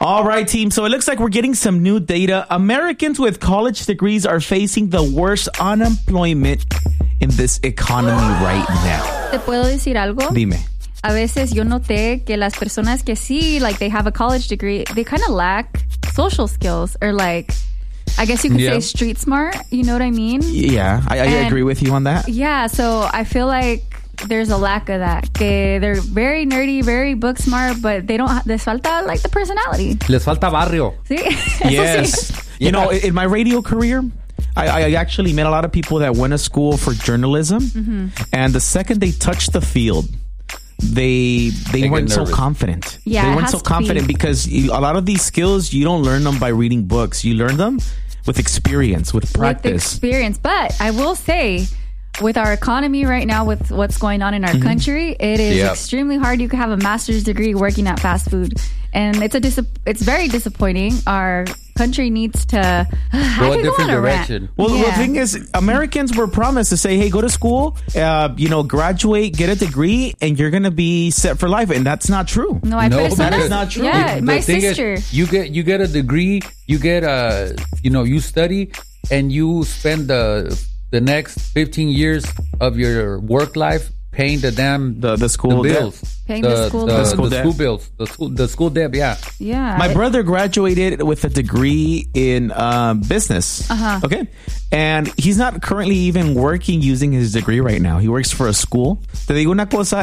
All right, team. So it looks like we're getting some new data. Americans with college degrees are facing the worst unemployment in this economy right now. ¿Te puedo decir algo? Dime. A veces yo noté que las personas que sí, like they have a college degree, they kind of lack social skills or like, I guess you could say street smart. You know what I mean? Yeah, I agree with you on that. Yeah, so I feel like there's a lack of that. Que they're very nerdy, very book smart, but they don't. Les falta like the personality. Les falta barrio. Sí. Yes. You know, in my radio career, I actually met a lot of people that went to school for journalism, and the second they touched the field, they weren't so confident. Yeah, they weren't so confident because a lot of these skills you don't learn them by reading books. You learn them with experience, with practice. With experience, but I will say, with our economy right now, with what's going on in our country, it is extremely hard. You can have a master's degree working at fast food, and it's very disappointing. Our country needs to go a different direction. Well, the thing is, Americans were promised to say, "Hey, go to school, graduate, get a degree, and you're gonna be set for life." And that's not true. No, that is not true. Yeah, my sister. You get a degree. You get you study, and you spend the next 15 years of your work life paying the school bills. Paying the school bills. The school debt, yeah. Yeah. My brother graduated with a degree in business. Okay. And he's not currently even working using his degree right now. He works for a school. Te digo una cosa,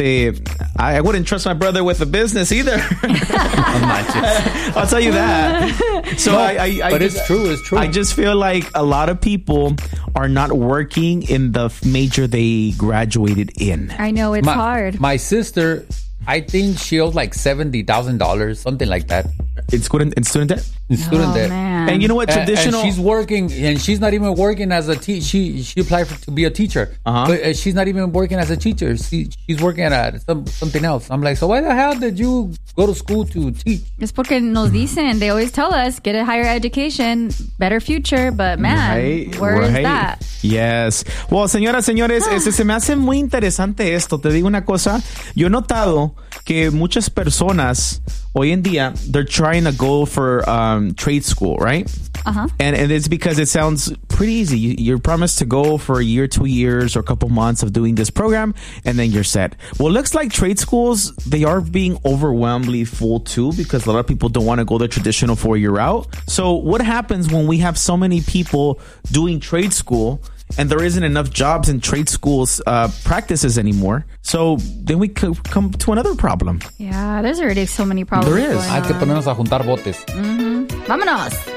I wouldn't trust my brother with a business either. I'll tell you that. So but it's true. It's true. I just feel like a lot of people are not working in the major they graduated in. I know it's hard. My sister, I think she owes like $70,000, something like that. In student debt? In student debt. Man. And you know what? Traditional. And she's working, and she's not even working as a teacher. She applied to be a teacher, but she's not even working as a teacher. She's working at something else. I'm like, so why the hell did you go to school to teach? Es porque nos dicen, they always tell us, get a higher education, better future, but man, where is that? Yes. Well, señoras, señores, se me hace muy interesante esto. Te digo una cosa. Yo he notado que muchas personas hoy en día, they're trying to go for trade school, right? And it's because it sounds pretty easy. You're promised to go for a year, 2 years, or a couple months of doing this program, and then you're set. Well, it looks like trade schools, they are being overwhelmingly full too, because a lot of people don't want to go the traditional 4-year route. So what happens when we have so many people doing trade school and there isn't enough jobs in trade schools practices anymore? So then we could come to another problem. Yeah, there's already so many problems. There is. Hay que ponernos a juntar botes. Vámonos.